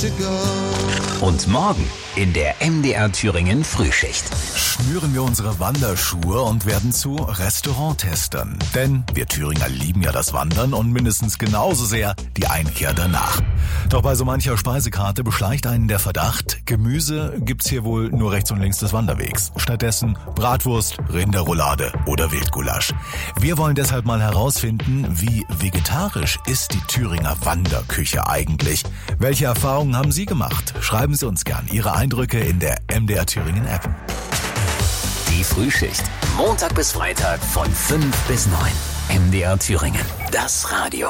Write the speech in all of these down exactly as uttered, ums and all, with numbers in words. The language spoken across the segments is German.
to go. Und morgen in der M D R Thüringen Frühschicht schnüren wir unsere Wanderschuhe und werden zu Restauranttestern. Denn wir Thüringer lieben ja das Wandern und mindestens genauso sehr die Einkehr danach. Doch bei so mancher Speisekarte beschleicht einen der Verdacht, Gemüse gibt's hier wohl nur rechts und links des Wanderwegs. Stattdessen Bratwurst, Rinderroulade oder Wildgulasch. Wir wollen deshalb mal herausfinden, wie vegetarisch ist die Thüringer Wanderküche eigentlich? Welche Erfahrungen haben Sie gemacht? Schreiben Sie uns gern Ihre Eindrücke in der M D R Thüringen App. Die Frühschicht. Montag bis Freitag von fünf bis neun. M D R Thüringen. Das Radio.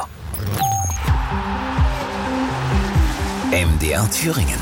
M D R Thüringen.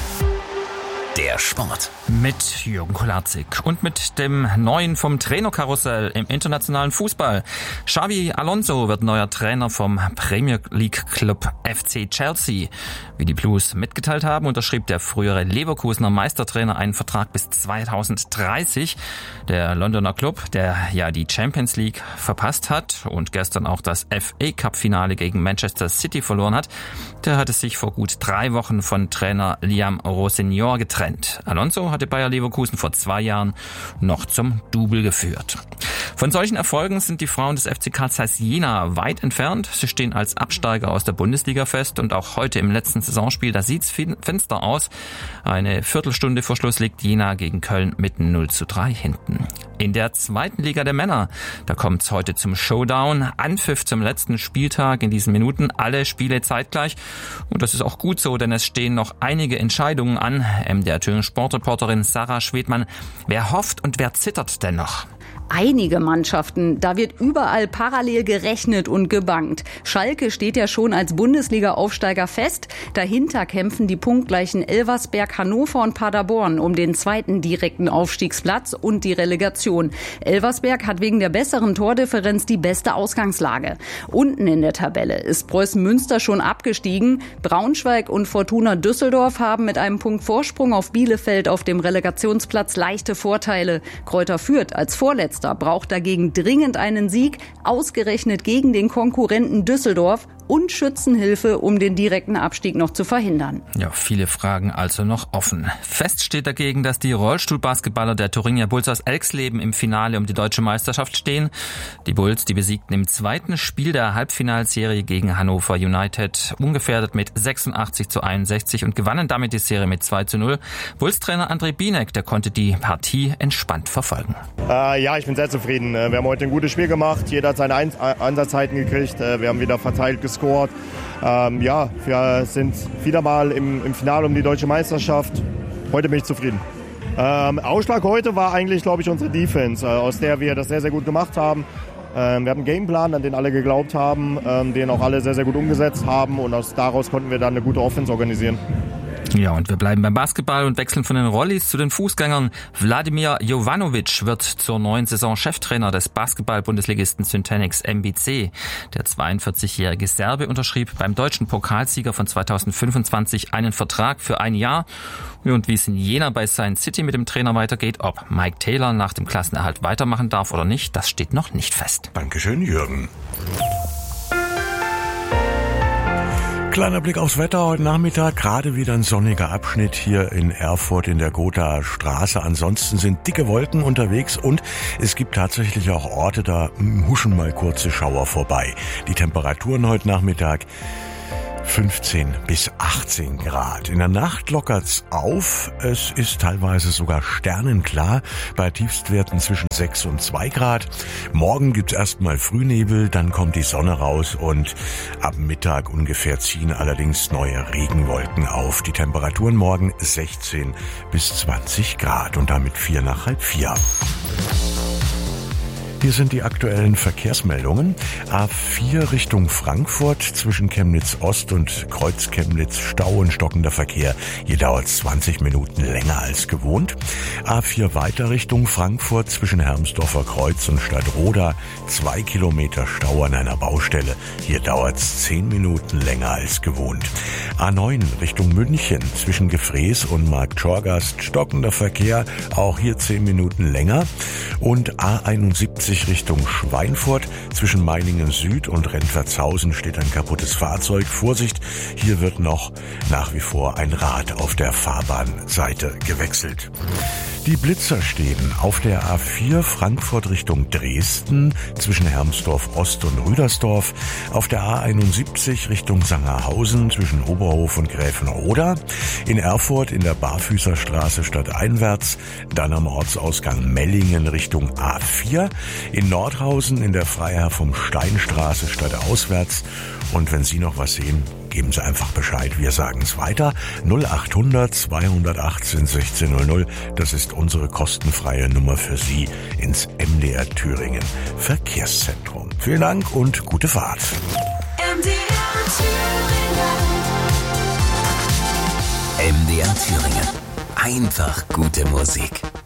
Der Sport. Mit Jürgen Kolarzig und mit dem Neuen vom Trainerkarussell im internationalen Fußball. Xabi Alonso wird neuer Trainer vom Premier League Club F C Chelsea. Wie die Blues mitgeteilt haben, unterschrieb der frühere Leverkusener Meistertrainer einen Vertrag bis zweitausenddreißig. Der Londoner Club, der ja die Champions League verpasst hat und gestern auch das F A Cup Finale gegen Manchester City verloren hat, der hatte sich vor gut drei Wochen von Trainer Liam Rossignol getrennt. Alonso hatte Bayer Leverkusen vor zwei Jahren noch zum Double geführt. Von solchen Erfolgen sind die Frauen des F C Carl Zeiss Jena weit entfernt. Sie stehen als Absteiger aus der Bundesliga fest und auch heute im letzten Saisonspiel, da sieht's finster aus. Eine Viertelstunde vor Schluss liegt Jena gegen Köln mit null zu drei hinten. In der zweiten Liga der Männer, da kommt's heute zum Showdown. Anpfiff zum letzten Spieltag in diesen Minuten, alle Spiele zeitgleich. Und das ist auch gut so, denn es stehen noch einige Entscheidungen an. M D R Thüringen Sportreporterin Sarah Schwedmann, wer hofft und wer zittert denn noch? Einige Mannschaften, da wird überall parallel gerechnet und gebankt. Schalke steht ja schon als Bundesliga-Aufsteiger fest. Dahinter kämpfen die punktgleichen Elversberg, Hannover und Paderborn um den zweiten direkten Aufstiegsplatz und die Relegation. Elversberg hat wegen der besseren Tordifferenz die beste Ausgangslage. Unten in der Tabelle ist Preußen Münster schon abgestiegen. Braunschweig und Fortuna Düsseldorf haben mit einem Punkt Vorsprung auf Bielefeld auf dem Relegationsplatz leichte Vorteile. Kräuter Fürth als Vorletzter braucht dagegen dringend einen Sieg, ausgerechnet gegen den Konkurrenten Düsseldorf, und Schützenhilfe, um den direkten Abstieg noch zu verhindern. Ja, viele Fragen also noch offen. Fest steht dagegen, dass die Rollstuhlbasketballer der Thuringia Bulls aus Elxleben im Finale um die deutsche Meisterschaft stehen. Die Bulls, die besiegten im zweiten Spiel der Halbfinalserie gegen Hannover United ungefährdet mit sechsundachtzig zu einundsechzig und gewannen damit die Serie mit zwei zu null. Bulls-Trainer André Bienek, der konnte die Partie entspannt verfolgen. Äh, ja, ich bin sehr zufrieden. Wir haben heute ein gutes Spiel gemacht. Jeder hat seine Einsatzzeiten gekriegt. Wir haben wieder verteilt gescored. Ähm, ja, wir sind wieder mal im, im Finale um die deutsche Meisterschaft. Heute bin ich zufrieden. Ähm, Ausschlag heute war eigentlich, glaube ich, unsere Defense, äh, aus der wir das sehr, sehr gut gemacht haben. Ähm, wir hatten einen Gameplan, an den alle geglaubt haben, ähm, den auch alle sehr, sehr gut umgesetzt haben, und aus, daraus konnten wir dann eine gute Offense organisieren. Ja, und wir bleiben beim Basketball und wechseln von den Rollis zu den Fußgängern. Wladimir Jovanovic wird zur neuen Saison Cheftrainer des Basketball-Bundesligisten Syntanix M B C. Der zweiundvierzigjährige Serbe unterschrieb beim deutschen Pokalsieger von zweitausendfünfundzwanzig einen Vertrag für ein Jahr. Und wie es in Jena bei Science City mit dem Trainer weitergeht, ob Mike Taylor nach dem Klassenerhalt weitermachen darf oder nicht, das steht noch nicht fest. Dankeschön, Jürgen. Kleiner Blick aufs Wetter heute Nachmittag. Gerade wieder ein sonniger Abschnitt hier in Erfurt in der Gothaer Straße. Ansonsten sind dicke Wolken unterwegs und es gibt tatsächlich auch Orte, da huschen mal kurze Schauer vorbei. Die Temperaturen heute Nachmittag fünfzehn bis achtzehn Grad. In der Nacht lockert's auf. Es ist teilweise sogar sternenklar bei Tiefstwerten zwischen sechs und zwei Grad. Morgen gibt's erstmal Frühnebel, dann kommt die Sonne raus und ab Mittag ungefähr ziehen allerdings neue Regenwolken auf. Die Temperaturen morgen sechzehn bis zwanzig Grad und damit vier nach halb vier. Hier sind die aktuellen Verkehrsmeldungen. A vier Richtung Frankfurt zwischen Chemnitz Ost und Kreuz Chemnitz Stau und stockender Verkehr. Hier dauert es zwanzig Minuten länger als gewohnt. A vier weiter Richtung Frankfurt zwischen Hermsdorfer Kreuz und Stadtroda. Zwei Kilometer Stau an einer Baustelle. Hier dauert es zehn Minuten länger als gewohnt. A neun Richtung München zwischen Gefrees und Marktschorgast. Stockender Verkehr, auch hier zehn Minuten länger. Und A einundsiebzig siebzig Richtung Schweinfurt. Zwischen Meiningen Süd und Rentwertshausen steht ein kaputtes Fahrzeug. Vorsicht, hier wird noch nach wie vor ein Rad auf der Fahrbahnseite gewechselt. Die Blitzer stehen auf der A vier Frankfurt Richtung Dresden zwischen Hermsdorf Ost und Rüdersdorf, auf der A einundsiebzig Richtung Sangerhausen zwischen Oberhof und Gräfenroda, in Erfurt in der Barfüßerstraße stadteinwärts, dann am Ortsausgang Mellingen Richtung A vier, in Nordhausen in der Freiherr vom Steinstraße stadtauswärts. Und wenn Sie noch was sehen, geben Sie einfach Bescheid. Wir sagen es weiter. null achthundert zweihundertachtzehn sechzehn null null. Das ist unsere kostenfreie Nummer für Sie ins M D R Thüringen Verkehrszentrum. Vielen Dank und gute Fahrt. M D R Thüringen. M D R Thüringen. Einfach gute Musik.